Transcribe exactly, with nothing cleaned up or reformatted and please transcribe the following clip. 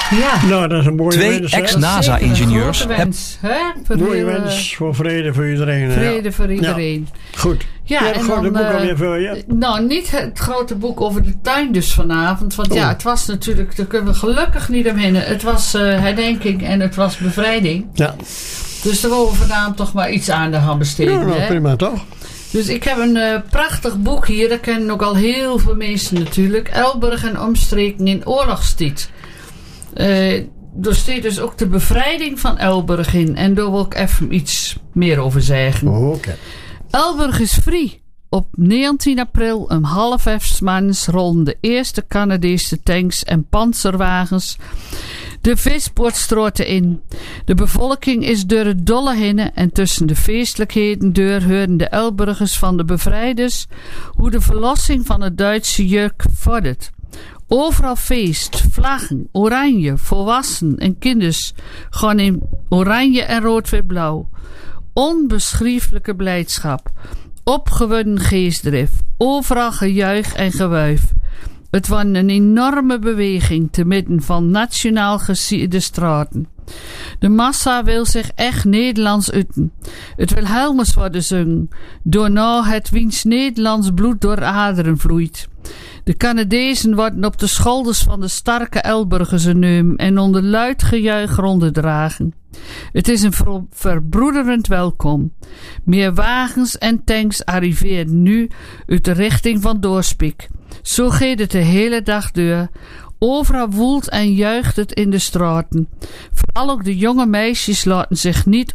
Ja. Nou, dat is een mooie Twee wens. hè? ex-NASA-ingenieurs. Een wens, hè? Voor Mooie heel, wens voor vrede voor iedereen. Vrede ja. voor iedereen. Ja. Goed. Ja, Je hebt en gewoon dan, de boek uh, alweer voor je. Nou, niet het grote boek over de tuin dus vanavond. Want Oh. ja, het was natuurlijk, daar kunnen we gelukkig niet omheen. Het was uh, herdenking en het was bevrijding. Ja. Dus daar willen we vanavond toch maar iets aan de hand besteden. Ja, nou, hè? prima toch? Dus ik heb een uh, prachtig boek hier. Dat kennen ook al heel veel mensen natuurlijk. Elburg en omstreken in oorlogstijd. Uh, er staat dus ook de bevrijding van Elburg in. En daar wil ik even iets meer over zeggen. Oh, oké. Okay. Elburg is vrij. Op negentien april om half elf 's maandags rolden de eerste Canadese tanks en panzerwagens de Vispoortstraten in. De bevolking is door het dolle heen en tussen de feestelijkheden door horen de Elburgers van de bevrijders hoe de verlossing van het Duitse juk vordert. Overal feest, vlaggen, oranje, volwassenen en kinders gaan in oranje en rood-wit-blauw. Onbeschrijfelijke blijdschap. Opgewonden geestdrift. Overal gejuich en gewuif. Het was een enorme beweging te midden van nationaal gesierde straten. De massa wil zich echt Nederlands uiten. Het wil Helmers worden zingen. Doorna het wiens Nederlands bloed door aderen vloeit. De Canadezen worden op de schouders van de sterke Elburgers genomen en onder luid gejuich rondgedragen. Het is een ver- verbroederend welkom. Meer wagens en tanks arriveren nu uit de richting van Doorspiek. Zo gaat het de hele dag door. Overal woelt en juicht het in de straten. Vooral ook de jonge meisjes laten zich niet